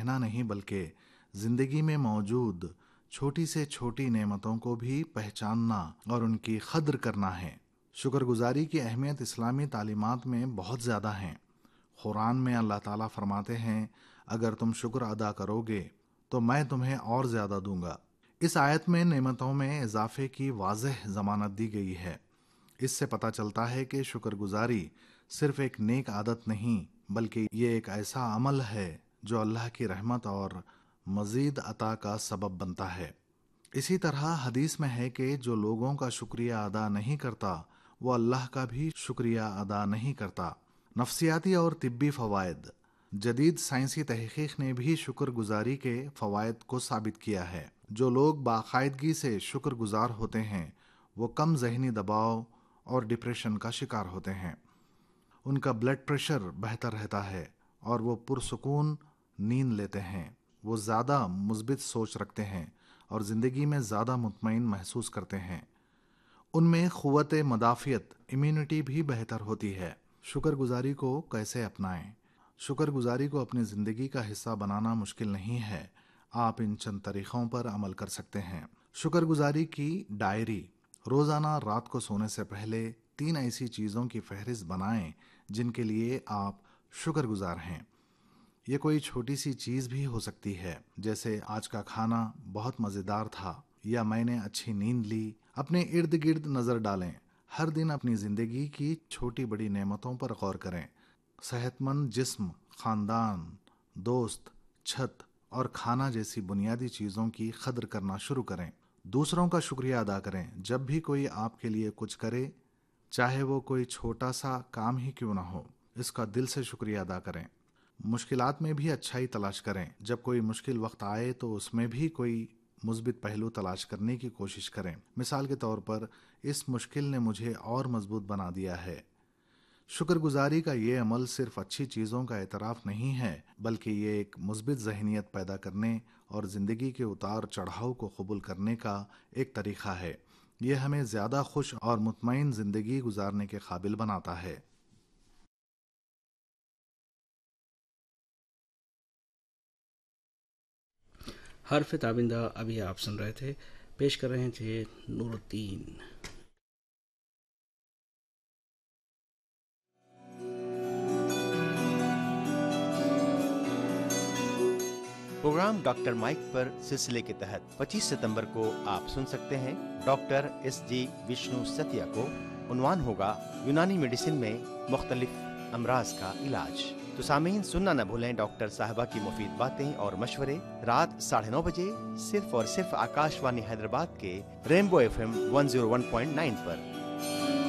رہنا نہیں بلکہ زندگی میں موجود چھوٹی سے چھوٹی نعمتوں کو بھی پہچاننا اور ان کی قدر کرنا ہے۔ شکر گزاری کی اہمیت اسلامی تعلیمات میں بہت زیادہ ہیں۔ قرآن میں اللہ تعالیٰ فرماتے ہیں اگر تم شکر ادا کرو گے تو میں تمہیں اور زیادہ دوں گا۔ اس آیت میں نعمتوں میں اضافے کی واضح ضمانت دی گئی ہے۔ اس سے پتہ چلتا ہے کہ شکر گزاری صرف ایک نیک عادت نہیں بلکہ یہ ایک ایسا عمل ہے جو اللہ کی رحمت اور مزید عطا کا سبب بنتا ہے۔ اسی طرح حدیث میں ہے کہ جو لوگوں کا شکریہ ادا نہیں کرتا وہ اللہ کا بھی شکریہ ادا نہیں کرتا۔ نفسیاتی اور طبی فوائد۔ جدید سائنسی تحقیق نے بھی شکر گزاری کے فوائد کو ثابت کیا ہے۔ جو لوگ باقاعدگی سے شکر گزار ہوتے ہیں وہ کم ذہنی دباؤ اور ڈپریشن کا شکار ہوتے ہیں۔ ان کا بلڈ پریشر بہتر رہتا ہے اور وہ پرسکون نیند لیتے ہیں۔ وہ زیادہ مثبت سوچ رکھتے ہیں اور زندگی میں زیادہ مطمئن محسوس کرتے ہیں۔ ان میں قوت مدافعت امیونٹی بھی بہتر ہوتی ہے۔ شکر گزاری کو کیسے اپنائیں؟ شکر گزاری کو اپنی زندگی کا حصہ بنانا مشکل نہیں ہے۔ آپ ان چند طریقوں پر عمل کر سکتے ہیں۔ شکر گزاری کی ڈائری۔ روزانہ رات کو سونے سے پہلے 3 ایسی چیزوں کی فہرست بنائیں جن کے لیے آپ شکر گزار ہیں۔ یہ کوئی چھوٹی سی چیز بھی ہو سکتی ہے، جیسے آج کا کھانا بہت مزیدار تھا یا میں نے اچھی نیند لی۔ اپنے ارد گرد نظر ڈالیں۔ ہر دن اپنی زندگی کی چھوٹی بڑی نعمتوں پر غور کریں۔ صحت مند جسم، خاندان، دوست، چھت اور کھانا جیسی بنیادی چیزوں کی قدر کرنا شروع کریں۔ دوسروں کا شکریہ ادا کریں۔ جب بھی کوئی آپ کے لیے کچھ کرے، چاہے وہ کوئی چھوٹا سا کام ہی کیوں نہ ہو، اس کا دل سے شکریہ ادا کریں۔ مشکلات میں بھی اچھائی تلاش کریں۔ جب کوئی مشکل وقت آئے تو اس میں بھی کوئی مثبت پہلو تلاش کرنے کی کوشش کریں۔ مثال کے طور پر، اس مشکل نے مجھے اور مضبوط بنا دیا ہے۔ شکر گزاری کا یہ عمل صرف اچھی چیزوں کا اعتراف نہیں ہے بلکہ یہ ایک مثبت ذہنیت پیدا کرنے اور زندگی کے اتار چڑھاؤ کو قبول کرنے کا ایک طریقہ ہے۔ یہ ہمیں زیادہ خوش اور مطمئن زندگی گزارنے کے قابل بناتا ہے۔ حرف تابندہ ابھی آپ سن رہے تھے، پیش کر رہے تھے نور الدین۔ پروگرام ڈاکٹر مائک پر سلسلے کے تحت 25 ستمبر کو آپ سن سکتے ہیں ڈاکٹر ایس جی وشنو ستیا کو۔ عنوان ہوگا یونانی میڈیسن میں مختلف امراض کا علاج۔ تو سامعین، سننا نہ بھولیں ڈاکٹر صاحبہ کی مفید باتیں اور مشورے رات 9:30 بجے صرف اور صرف آکاش وانی حیدرآباد کے رینبو FM 101.9 پر۔